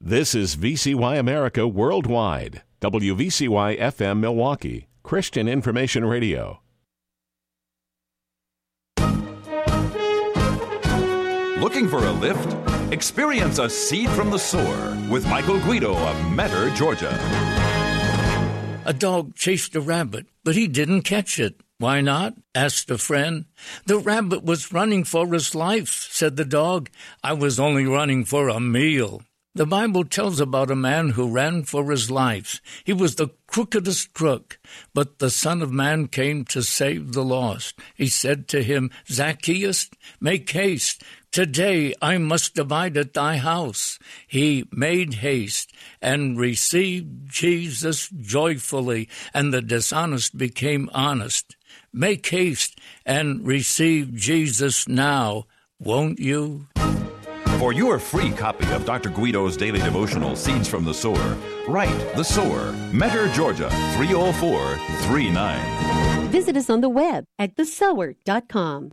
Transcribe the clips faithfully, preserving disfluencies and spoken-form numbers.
This is V C Y America Worldwide, W V C Y F M Milwaukee, Christian Information Radio. Looking for a lift? Experience a seed from the sower with Michael Guido of Metter, Georgia. A dog chased a rabbit, but he didn't catch it. Why not? Asked a friend. The rabbit was running for his life, said the dog. I was only running for a meal. The Bible tells about a man who ran for his life. He was the crookedest crook, but the Son of Man came to save the lost. He said to him, Zacchaeus, make haste. Today I must abide at thy house. He made haste and received Jesus joyfully, and the dishonest became honest. Make haste and receive Jesus now, won't you? For your free copy of Doctor Guido's daily devotional, Seeds from the Sower, write The Sower, Metter, Georgia, three oh four three nine. Visit us on the web at the sower dot com.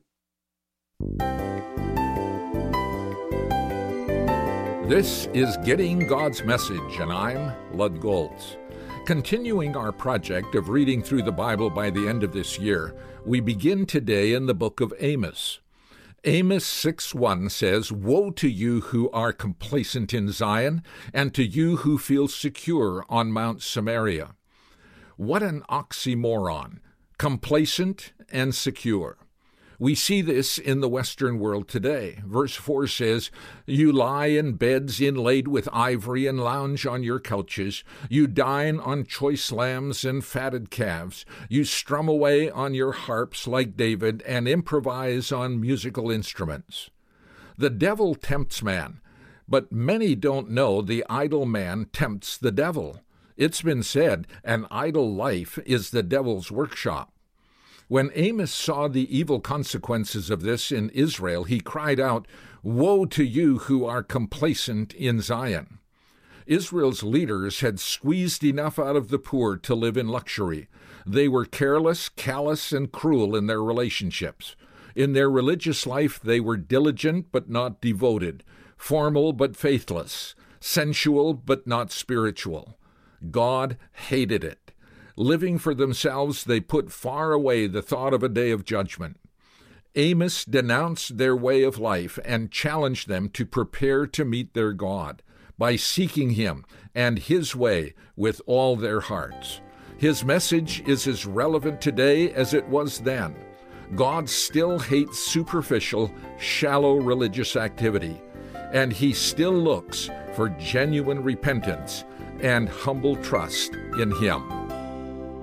This is Getting God's Message, and I'm Lud Goltz. Continuing our project of reading through the Bible by the end of this year, we begin today in the book of Amos. Amos six one says, Woe to you who are complacent in Zion, and to you who feel secure on Mount Samaria. What an oxymoron, complacent and secure. We see this in the Western world today. Verse four says, You lie in beds inlaid with ivory and lounge on your couches. You dine on choice lambs and fatted calves. You strum away on your harps like David and improvise on musical instruments. The devil tempts man, but many don't know the idle man tempts the devil. It's been said, an idle life is the devil's workshop. When Amos saw the evil consequences of this in Israel, he cried out, Woe to you who are complacent in Zion. Israel's leaders had squeezed enough out of the poor to live in luxury. They were careless, callous, and cruel in their relationships. In their religious life, they were diligent but not devoted, formal but faithless, sensual but not spiritual. God hated it. Living for themselves, they put far away the thought of a day of judgment. Amos denounced their way of life and challenged them to prepare to meet their God by seeking Him and His way with all their hearts. His message is as relevant today as it was then. God still hates superficial, shallow religious activity, and He still looks for genuine repentance and humble trust in Him.